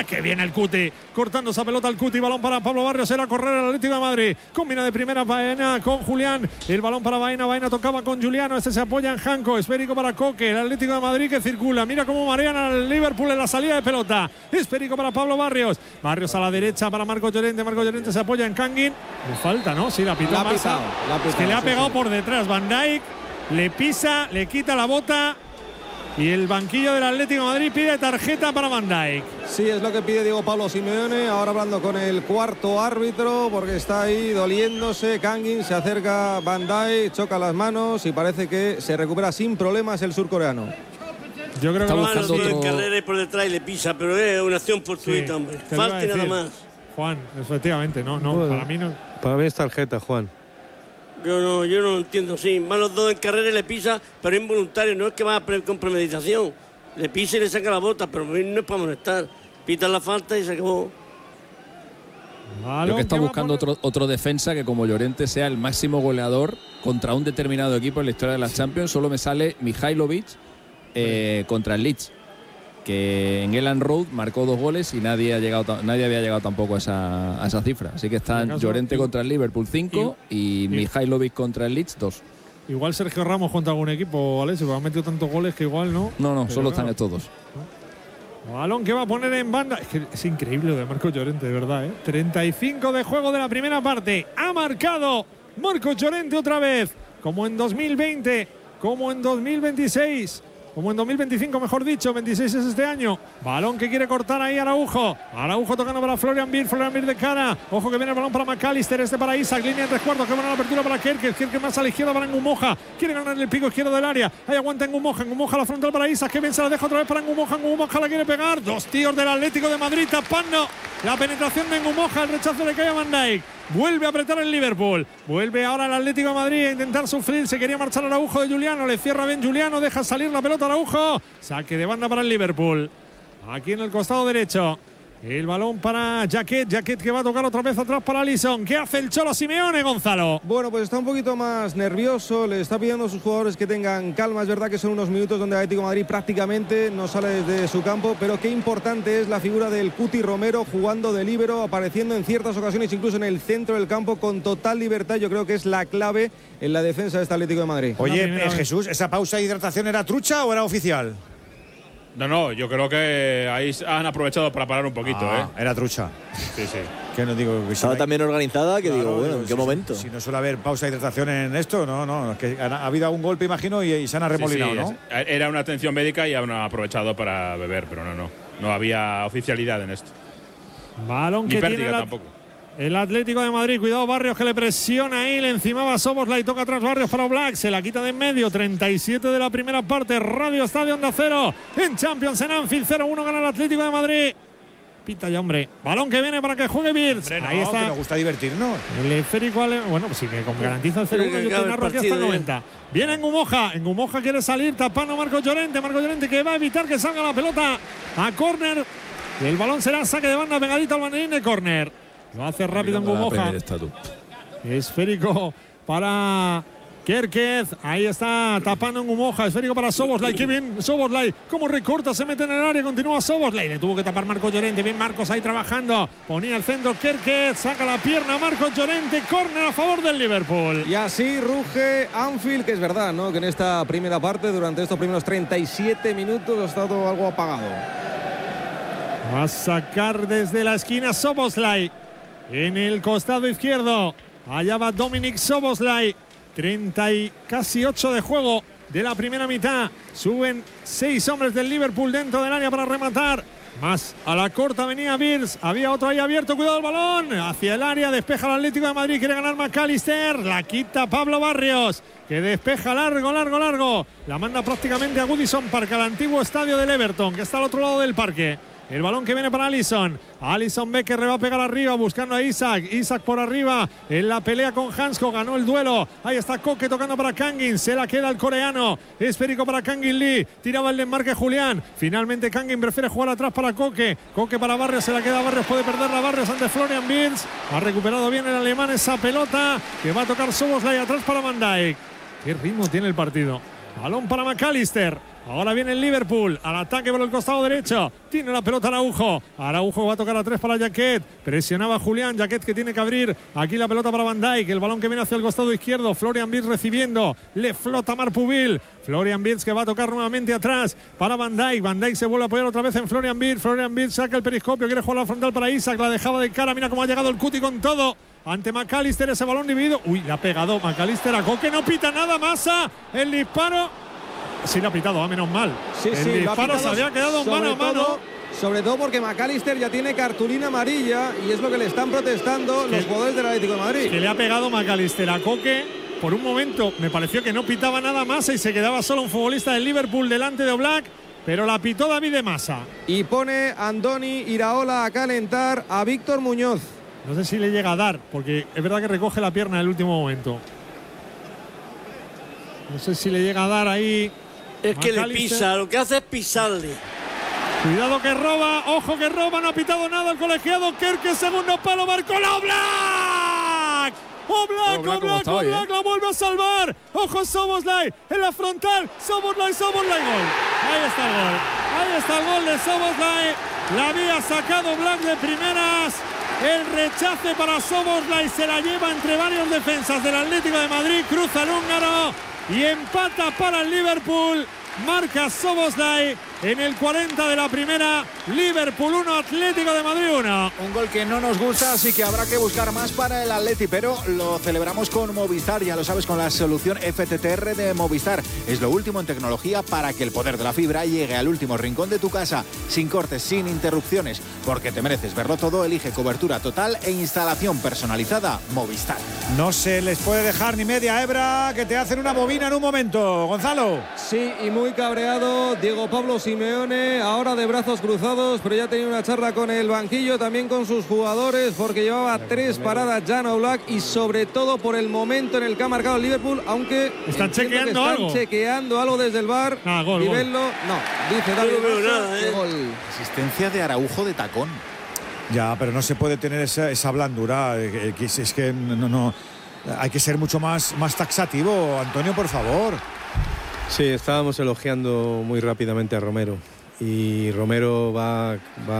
Que viene el Cuti, cortando esa pelota al Cuti. Balón para Pablo Barrios, era correr el Atlético de Madrid. Combina de primera Baena con Julián. El balón para Baena. Baena tocaba con Juliano. Este se apoya en Janco. Esférico para Coque. El Atlético de Madrid que circula. Mira cómo marean al Liverpool en la salida de pelota. Esférico para Pablo Barrios. Barrios a la derecha para Marcos Llorente. Marcos Llorente se apoya en Kangin. Le falta, ¿no? Sí, la pitó Massa. Es que le ha pegado por detrás. Van Dijk le pisa, le quita la bota. Y el banquillo del Atlético de Madrid pide tarjeta para Van Dijk. Sí, es lo que pide Diego Pablo Simeone. Ahora hablando con el cuarto árbitro, porque está ahí doliéndose. Kangin, se acerca Van Dijk, choca las manos y parece que se recupera sin problemas el surcoreano. Yo creo que el carrera por detrás y le pisa, pero es una acción fortuita, hombre. Falta y nada más. Juan, efectivamente, no, para mí no. Para mí es tarjeta, Juan. Yo no entiendo, sí. Van los dos en carrera y le pisa, pero es involuntario, no es que va con premeditación. Le pisa y le saca la bota, pero no es para molestar. Pita la falta y se acabó. Creo que está buscando otro defensa que como Llorente sea el máximo goleador contra un determinado equipo en la historia de las Champions. Solo me sale Mihailovic contra el Leeds, que en Elland Road marcó 2 goles y nadie había llegado tampoco a esa cifra. Así que están Llorente contra el Liverpool 5 y Mihailovic contra el Leeds 2. Igual Sergio Ramos contra algún equipo, Alessio, porque ha metido tantos goles que igual no. No, solo están estos dos. Balón que va a poner en banda. Es increíble lo de Marcos Llorente, de verdad, 35 de juego de la primera parte. Ha marcado Marcos Llorente otra vez. Como en 2020, como en 2026. Como en 2025, mejor dicho, 26 es este año. Balón que quiere cortar ahí Araujo. Araujo tocando para Florian Wirtz. Florian Wirtz de cara. Ojo que viene el balón para McAllister. Este para Isaac. Línea de 3 cuartos. Que buena la apertura para Kerkez. Kerkez más a la izquierda para Ngumoja. Quiere ganar el pico izquierdo del área. Ahí aguanta Ngumoja. Ngumoja la frontal para Isaac. Que bien se la deja otra vez para Ngumoja. Ngumoja la quiere pegar. 2 tíos del Atlético de Madrid tapando la penetración de Ngumoja. El rechazo le cae a Van Dijk. Vuelve a apretar el Liverpool. Vuelve ahora el Atlético de Madrid a intentar sufrir. Se quería marchar Araujo de Juliano. Le cierra bien Juliano. Deja salir la pelota Araujo. Saque de banda para el Liverpool. Aquí en el costado derecho. El balón para Jaquet. Jaquet que va a tocar otra vez atrás para Alisson. ¿Qué hace el Cholo Simeone, Gonzalo? Bueno, pues está un poquito más nervioso. Le está pidiendo a sus jugadores que tengan calma. Es verdad que son unos minutos donde el Atlético de Madrid prácticamente no sale desde su campo. Pero qué importante es la figura del Cuti Romero jugando de líbero, apareciendo en ciertas ocasiones incluso en el centro del campo con total libertad. Yo creo que es la clave en la defensa de este Atlético de Madrid. Oye, Jesús, ¿esa pausa de hidratación era trucha o era oficial? No, yo creo que ahí han aprovechado para parar un poquito, Era trucha. Sí. Que no digo que estaba también organizada, que claro, digo, bueno, ¿en qué momento? Si no suele haber pausa de hidratación en esto, no, es que ha habido un golpe, imagino, y se han arremolinado, ¿no? Era una atención médica y han aprovechado para beber, pero no había oficialidad en esto. Balón ni que pérdida tiene tampoco. El Atlético de Madrid, cuidado Barrios que le presiona ahí, le encimaba Szoboszlai, toca atrás Barrios para Oblak, se la quita de en medio, 37 de la primera parte, Radio Estadio Onda Cero, en Champions en Anfield, 0-1 gana el Atlético de Madrid. Pita ya, hombre. Balón que viene para que juegue Wirtz. Ahí está. Que nos gusta divertirnos. El esférico, bueno, pues sí que garantiza el 0-1 y tiene hasta el 90. Viene Ngumoja. Ngumoja quiere salir, tapando a Marcos Llorente. Marcos Llorente que va a evitar que salga la pelota a córner. El balón será saque de banda pegadito al banderín de córner. Lo hace rápido Ngumoja. Esférico para Kerkez. Ahí está tapando Ngumoja. Esférico para Szoboszlai. Qué bien Szoboszlai. Cómo recorta, se mete en el área. Continúa Szoboszlai. Le tuvo que tapar Marcos Llorente. Bien Marcos ahí trabajando. Ponía el centro Kerkez. Saca la pierna Marcos Llorente. Córner a favor del Liverpool. Y así ruge Anfield, que es verdad, ¿no? Que en esta primera parte, durante estos primeros 37 minutos, ha estado algo apagado. Va a sacar desde la esquina Szoboszlai. En el costado izquierdo. Allá va Dominik Szoboszlai. 30 y casi 8 de juego de la primera mitad. Suben 6 hombres del Liverpool dentro del área para rematar. Más a la corta venía Wirtz. Había otro ahí abierto. Cuidado el balón. Hacia el área. Despeja el Atlético de Madrid. Quiere ganar McAllister. La quita Pablo Barrios. Que despeja largo. La manda prácticamente a Goodison Park, al antiguo estadio del Everton, que está al otro lado del parque. El balón que viene para Alisson. Alisson Becker le va a pegar arriba buscando a Isaac. Isaac por arriba en la pelea con Hansko. Ganó el duelo. Ahí está Koke tocando para Kangin. Se la queda el coreano. Esférico para Kangin Lee. Tiraba el desmarque Julián. Finalmente Kangin prefiere jugar atrás para Koke. Koke para Barrios. Se la queda Barrios. Puede perderla Barrios ante Florian Wirtz. Ha recuperado bien el alemán esa pelota. Que va a tocar Szoboszlai atrás para Van Dijk. Qué ritmo tiene el partido. Balón para McAllister. Ahora viene el Liverpool al ataque por el costado derecho. Tiene la pelota Araujo. Araujo va a tocar a 3 para Jaquet. Presionaba a Julián. Jaquet que tiene que abrir aquí la pelota para Van Dijk. El balón que viene hacia el costado izquierdo. Florian Wirtz recibiendo. Le flota Marpubil. Florian Wirtz que va a tocar nuevamente atrás para Van Dijk. Van Dijk se vuelve a apoyar otra vez en Florian Wirtz. Florian Wirtz saca el periscopio. Quiere jugar la frontal para Isak. La dejaba de cara. Mira cómo ha llegado el Cuti con todo. Ante McAllister, ese balón dividido. Uy, le ha pegado McAllister a Coque. No pita nada. Massa. El disparo. Sí, le ha pitado, menos mal. Sí, el disparo se había quedado mano a mano. Sobre todo porque McAllister ya tiene cartulina amarilla y es lo que le están protestando los jugadores del Atlético de Madrid. Que le ha pegado McAllister a Coque. Por un momento me pareció que no pitaba nada más y se quedaba solo un futbolista del Liverpool delante de Oblak. Pero la pitó David de Massa. Y pone Andoni Iraola a calentar a Víctor Muñoz. No sé si le llega a dar, porque es verdad que recoge la pierna en el último momento. No sé si le llega a dar ahí. Es que le pisa, lo que hace es pisarle. Cuidado que roba, ojo que roba, no ha pitado nada el colegiado. Kerke, segundo palo, marcó la Oblak. Oblak, la vuelve a salvar. Ojo Szoboszlai en la frontal. Szoboszlai, gol. Ahí está el gol de Szoboszlai. La había sacado Oblak de primeras. El rechace para Szoboszlai se la lleva entre varios defensas del Atlético de Madrid. Cruza el húngaro y empata para el Liverpool. Marca Szoboszlai en el 40 de la primera. Liverpool 1, Atlético de Madrid 1. Un gol que no nos gusta, así que habrá que buscar más para el Atleti, pero lo celebramos con Movistar, ya lo sabes, con la solución FTTR de Movistar. Es lo último en tecnología para que el poder de la fibra llegue al último rincón de tu casa, sin cortes, sin interrupciones, porque te mereces verlo todo. Elige cobertura total e instalación personalizada Movistar. No se les puede dejar ni media hebra, que te hacen una bobina en un momento, Gonzalo. Sí, y muy cabreado Diego Pablo Simeone, ahora de brazos cruzados, pero ya tenía una charla con el banquillo, también con sus jugadores, porque llevaba 3 paradas Jan Oblak y sobre todo por el momento en el que ha marcado el Liverpool, aunque están chequeando algo desde el VAR. Gol. No, dice David gol. Asistencia de Araujo de tacón. Ya, pero no se puede tener esa blandura. Es que no. Hay que ser mucho más taxativo, Antonio, por favor. Sí, estábamos elogiando muy rápidamente a Romero y Romero va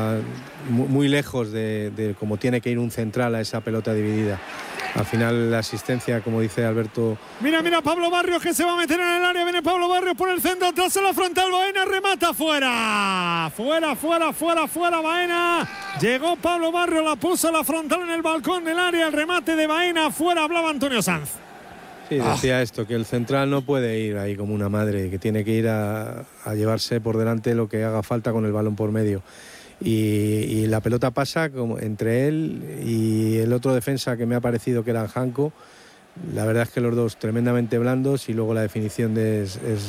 muy lejos de cómo tiene que ir un central a esa pelota dividida. Al final la asistencia, como dice Alberto. Mira Pablo Barrios que se va a meter en el área. Viene Pablo Barrios por el centro, atrás en la frontal. Baena remata fuera. Fuera Baena. Llegó Pablo Barrios, la puso a la frontal en el balcón del área. El remate de Baena fuera. Hablaba Antonio Sanz. Sí, decía esto, que el central no puede ir ahí como una madre, que tiene que ir a llevarse por delante lo que haga falta con el balón por medio. Y la pelota pasa como entre él y el otro defensa que me ha parecido que era Janko. La verdad es que los dos tremendamente blandos y luego la definición de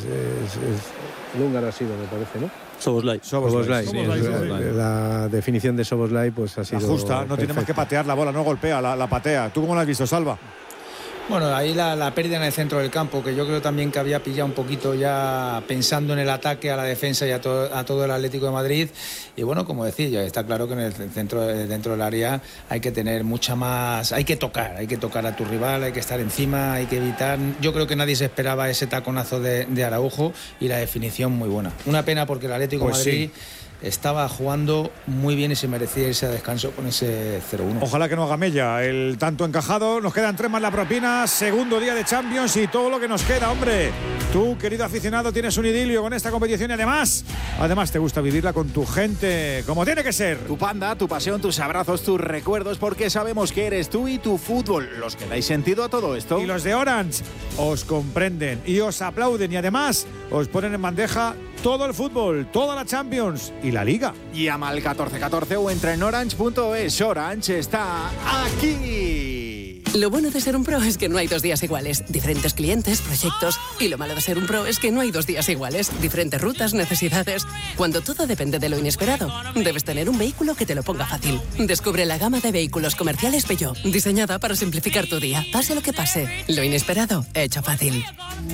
el húngaro ha sido, me parece, ¿no? Szoboszlai. La definición de Szoboszlai pues ha sido justa, no perfecta. tiene más que patear la bola, no golpea, la patea. ¿Tú cómo la has visto, Salva? Bueno, ahí la pérdida en el centro del campo, que yo creo también que había pillado un poquito ya pensando en el ataque a la defensa y a todo el Atlético de Madrid. Y bueno, como decía, está claro que en el centro, dentro del área hay que tener mucha más, hay que tocar a tu rival, hay que estar encima, hay que evitar. Yo creo que nadie se esperaba ese taconazo de Araujo y la definición muy buena. Una pena porque el Atlético de Madrid estaba jugando muy bien y se merecía irse a descanso con ese 0-1. Ojalá que no haga mella el tanto encajado. Nos quedan 3 más la propina. Segundo día de Champions y todo lo que nos queda, hombre. Tú, querido aficionado, tienes un idilio con esta competición y además te gusta vivirla con tu gente como tiene que ser. Tu panda, tu pasión, tus abrazos, tus recuerdos, porque sabemos que eres tú y tu fútbol los que dais sentido a todo esto. Y los de Orange os comprenden y os aplauden y además os ponen en bandeja todo el fútbol, toda la Champions y la Liga. Llama al 1414 o entra en orange.es. Orange está aquí. Lo bueno de ser un pro es que no hay 2 días iguales. Diferentes clientes, proyectos. Y lo malo de ser un pro es que no hay 2 días iguales. Diferentes rutas, necesidades. Cuando todo depende de lo inesperado, debes tener un vehículo que te lo ponga fácil. Descubre la gama de vehículos comerciales Peugeot, diseñada para simplificar tu día. Pase lo que pase, lo inesperado, hecho fácil.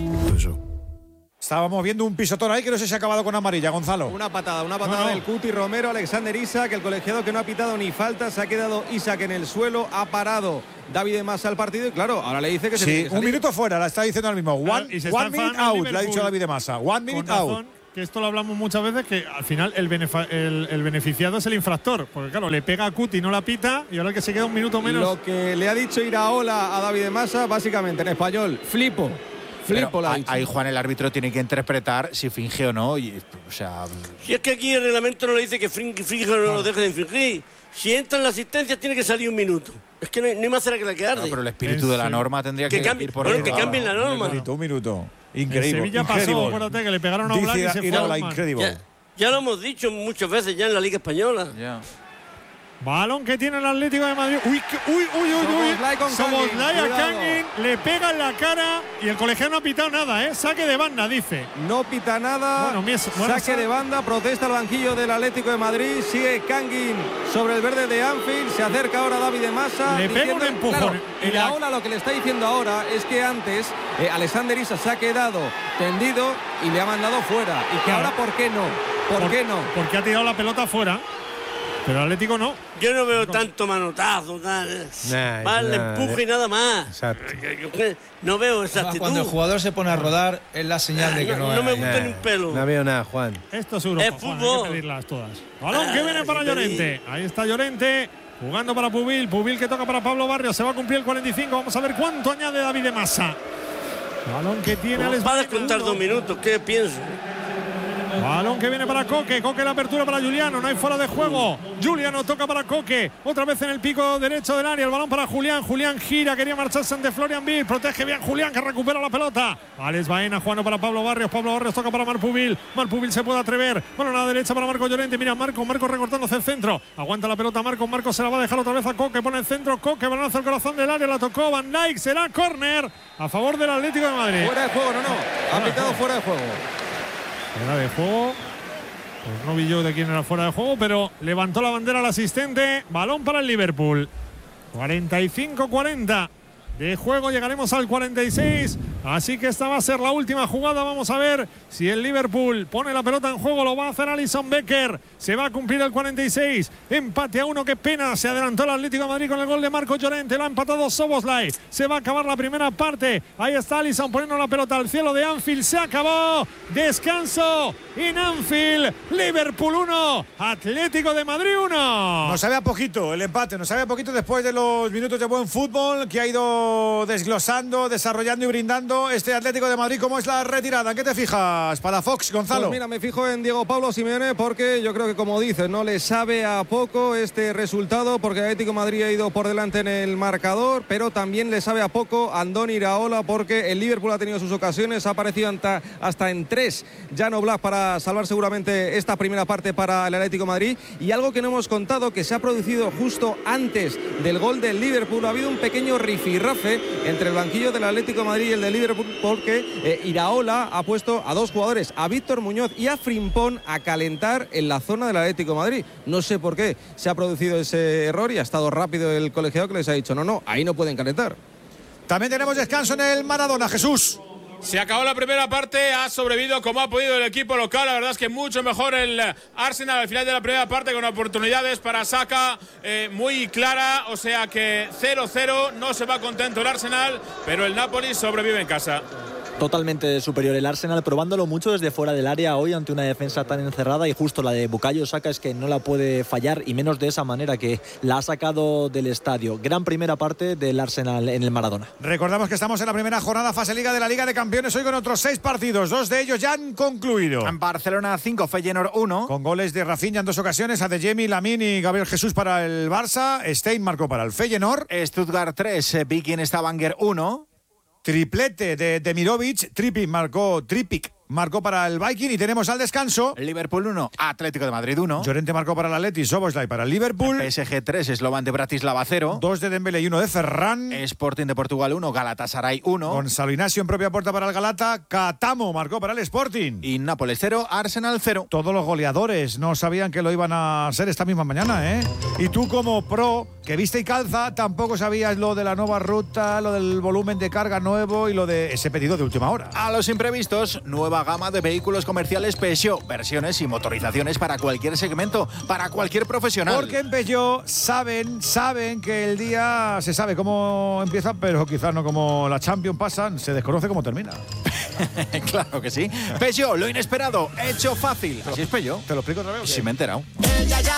Estábamos viendo un pisotón ahí que no sé si ha acabado con amarilla, Gonzalo. Una patada del Cuti Romero, Alexander Isak, el colegiado que no ha pitado ni falta, se ha quedado Isak en el suelo, ha parado David de Massa al partido y claro, ahora le dice que se tiene que salir. Un minuto fuera, la está diciendo ahora mismo. One minute out, le ha dicho David de Massa. 1 minute out. que esto lo hablamos muchas veces, que al final el beneficiado es el infractor. Porque claro, le pega a Cuti, no la pita, y ahora que se queda un minuto menos. Lo que le ha dicho Iraola a David de Masa, básicamente en español, flipo. Flipo la ahí Juan, el árbitro tiene que interpretar si finge o no. O sea, si es que aquí el reglamento no le dice que finge o no lo deje de infringir. Si entra en la asistencia tiene que salir un minuto. Es que no hay más cerca que la que arde. Pero el espíritu de la norma tendría que ir por que cambien la norma. Un minuto. Increíble. En Sevilla pasó, acuérdate que le pegaron a Oblak y se fue. Increíble. Ya lo hemos dicho muchas veces ya en la Liga Española. Balón que tiene el Atlético de Madrid. Uy. Szoboszlai a Kangin, le pega en la cara y el colegiado no ha pitado nada, ¿eh? Saque de banda, dice. No pita nada. Saque de banda, protesta el banquillo del Atlético de Madrid. Sigue Kangin sobre el verde de Anfield. Se acerca ahora David de Masa. Le pega un empujón. Claro, y la ola lo que le está diciendo ahora es que antes Alexander Isak se ha quedado tendido y le ha mandado fuera. Y que ahora, ¿por qué no? ¿Por qué no? Porque ha tirado la pelota fuera. Pero el Atlético no. Yo no veo tanto manotazo, le empuje y nada más. Exacto. No veo esa actitud. Cuando el jugador se pone a rodar es la señal de que no me gusta ni un pelo. No veo nada, Juan. Esto es Europa, es fútbol. Juan, hay que pedirlas todas. Balón que viene para Llorente. Ahí está Llorente. Jugando para Pubil. Pubil que toca para Pablo Barrios. Se va a cumplir el 45. Vamos a ver cuánto añade David de Masa. Balón que tiene Alex. Va a descontar 2 minutos. ¿Qué pienso? Balón que viene para Coque. Coque la apertura para Juliano. No hay fuera de juego. Juliano toca para Coque. Otra vez en el pico derecho del área. El balón para Julián. Julián gira. Quería marcharse ante Florian Wirtz. Protege bien Julián que recupera la pelota. Alex Baena jugando para Pablo Barrios. Pablo Barrios toca para Marpubil. Marpubil se puede atrever. Bueno, a la derecha para Marco Llorente. Mira Marco recortándose el centro. Aguanta la pelota Marco. Marco se la va a dejar otra vez a Coque. Pone el centro. Coque. Balón hacia el corazón del área. La tocó Van Dijk. Será córner a favor del Atlético de Madrid. Fuera de juego, no. Ha pitado fuera de juego. Fuera de juego. Pues no vi yo de quién era fuera de juego, pero levantó la bandera el asistente. Balón para el Liverpool. 45-40 de juego, llegaremos al 46. Así que esta va a ser la última jugada. Vamos a ver si el Liverpool pone la pelota en juego. Lo va a hacer Alisson Becker. Se va a cumplir el 46. Empate a 1. Qué pena. Se adelantó el Atlético de Madrid con el gol de Marco Llorente. Lo ha empatado Szoboszlai. Se va a acabar la primera parte. Ahí está Alisson poniendo la pelota al cielo de Anfield. Se acabó. Descanso en Anfield. Liverpool 1. Atlético de Madrid 1. Nos sabe a poquito el empate. Nos sabe a poquito después de los minutos de buen fútbol que ha ido desglosando, desarrollando y brindando este Atlético de Madrid. ¿Cómo es la retirada? ¿En qué te fijas para Fox, Gonzalo? Pues mira, me fijo en Diego Pablo Simeone porque yo creo que, como dices, no le sabe a poco este resultado porque el Atlético de Madrid ha ido por delante en el marcador, pero también le sabe a poco a Andoni Iraola porque el Liverpool ha tenido sus ocasiones, ha aparecido hasta en 3 Jan Oblak para salvar seguramente esta primera parte para el Atlético de Madrid. Y algo que no hemos contado, que se ha producido justo antes del gol del Liverpool, ha habido un pequeño rifirrafe entre el banquillo del Atlético de Madrid y el del Liverpool porque Iraola ha puesto a 2 jugadores, a Víctor Muñoz y a Frimpón, a calentar en la zona del Atlético de Madrid. No sé por qué se ha producido ese error y ha estado rápido el colegiado que les ha dicho no, ahí no pueden calentar. También tenemos descanso en el Maradona, Jesús. Se acabó la primera parte, ha sobrevivido como ha podido el equipo local. La verdad es que mucho mejor el Arsenal al final de la primera parte, con oportunidades para Saka muy clara. O sea que 0-0, no se va contento el Arsenal, pero el Napoli sobrevive en casa. Totalmente superior el Arsenal, probándolo mucho desde fuera del área hoy ante una defensa tan encerrada, y justo la de Bukayo Saka es que no la puede fallar, y menos de esa manera que la ha sacado del estadio. Gran primera parte del Arsenal en el Maradona. Recordamos que estamos en la primera jornada fase Liga de la Liga de Campeones, hoy con otros 6 partidos, 2 de ellos ya han concluido. En Barcelona 5, Feyenoord 1. Con goles de Rafinha en 2 ocasiones, Adeyemi, Lamine y Gabriel Jesús para el Barça. Stein marcó para el Feyenoord. Stuttgart 3, Viking Stavanger 1. Triplete de Demirovic, Tripic marcó para el Viking, y tenemos al descanso Liverpool 1, Atlético de Madrid 1. Llorente marcó para el Atleti, Szoboszlai para el Liverpool. PSG 3, Slovan de Bratislava 0. 2 de Dembélé y 1 de Ferran. Sporting de Portugal 1, Galatasaray 1. Gonzalo Inacio en propia puerta para el Galata. Catamo marcó para el Sporting. Y Nápoles 0, Arsenal 0. Todos los goleadores no sabían que lo iban a hacer esta misma mañana, ¿eh? Y tú, como pro que viste y calza, tampoco sabías lo de la nueva ruta, lo del volumen de carga nuevo y lo de ese pedido de última hora. A los imprevistos, nueva gama de vehículos comerciales Peugeot, versiones y motorizaciones para cualquier segmento, para cualquier profesional. Porque en Peugeot saben que el día se sabe cómo empieza, pero quizás no como la Champions pasan, se desconoce cómo termina. Claro que sí. Peugeot, lo inesperado, hecho fácil. Así es Peugeot. ¿Te lo explico otra vez? Sí, me he enterado. El Ya Ya